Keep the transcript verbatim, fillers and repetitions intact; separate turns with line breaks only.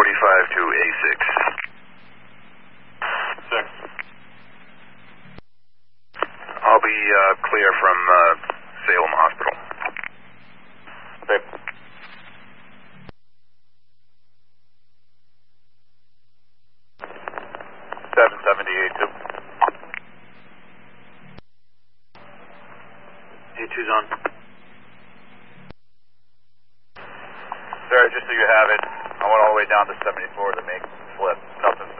forty-five to A six.
Six.
I'll be uh, clear from uh, Salem Hospital.
Six. seven seventy-eight two.
A two's on.
Sir, just so you have it, I went all the way down to seventy-four to make flip. Nothing